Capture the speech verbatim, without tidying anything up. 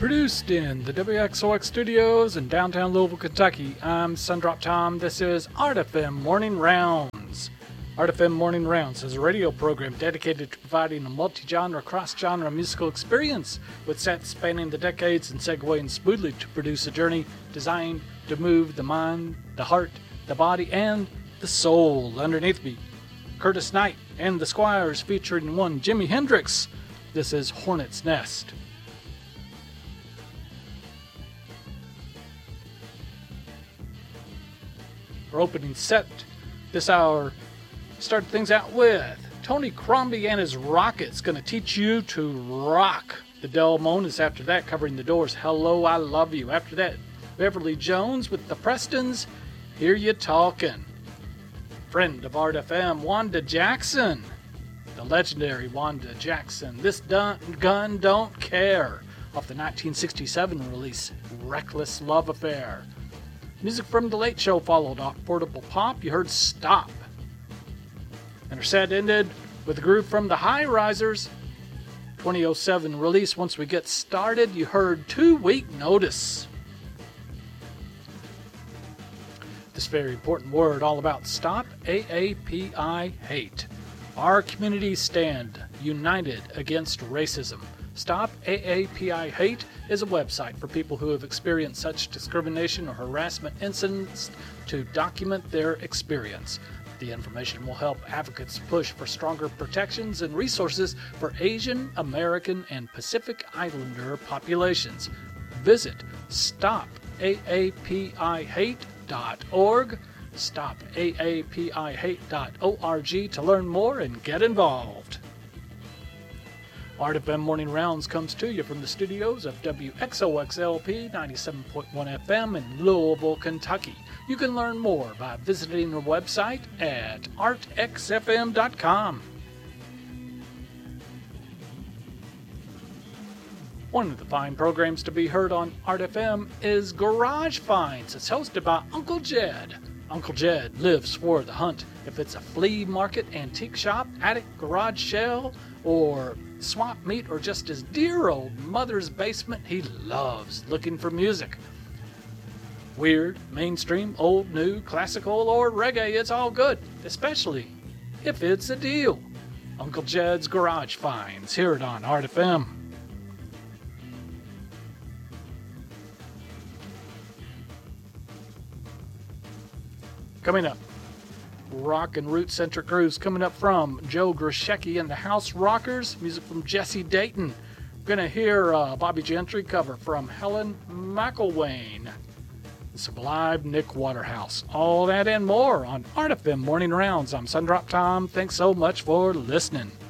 Produced in the W X O X studios in downtown Louisville, Kentucky, I'm Sundrop Tom. This is Art F M Morning Rounds. Art F M Morning Rounds is a radio program dedicated to providing a multi-genre, cross-genre musical experience with sets spanning the decades and segueing smoothly to produce a journey designed to move the mind, the heart, the body, and the soul. Underneath me, Curtis Knight and the Squires featuring one Jimi Hendrix. This is Hornet's Nest. Our opening set this hour started things out with Tony Crombie and his Rockets, going to teach you to rock. The Del Monas after that, covering the Doors, Hello, I Love You. After that, Beverly Jones with the Prestons, Hear You Talkin'. Friend of Art F M, Wanda Jackson, the legendary Wanda Jackson, This Dun- Gun Don't Care, off the nineteen sixty-seven release, Reckless Love Affair. Music from The Late Show followed off Portable Pop. You heard Stop. And our set ended with a groove from the High Risers. twenty oh seven release, Once We Get Started. You heard Two Week Notice. This very important word all about stop. A A P I hate. Our communities stand united against racism. Stop A A P I Hate is a website for people who have experienced such discrimination or harassment incidents to document their experience. The information will help advocates push for stronger protections and resources for Asian, American, and Pacific Islander populations. Visit stop A A P I hate dot org, stop A A P I hate dot org to learn more and get involved. Art F M Morning Rounds comes to you from the studios of W X O X L P ninety-seven point one F M in Louisville, Kentucky. You can learn more by visiting our website at art x f m dot com. One of the fine programs to be heard on Art F M is Garage Finds. It's hosted by Uncle Jed. Uncle Jed lives for the hunt. If it's a flea market, antique shop, attic, garage sale, or swamp meet, or just his dear old mother's basement, he loves looking for music. Weird, mainstream, old, new, classical, or reggae, it's all good, especially if it's a deal. Uncle Jed's Garage Finds, hear it on Art F M. Coming up, rock and root centric grooves coming up from Joe Grishecki and the House Rockers, music from Jesse Dayton. We're going to hear a Bobby Gentry cover from Helen McElwain. Sublime Nick Waterhouse. All that and more on Art F M Morning Rounds. I'm Sundrop Tom. Thanks so much for listening.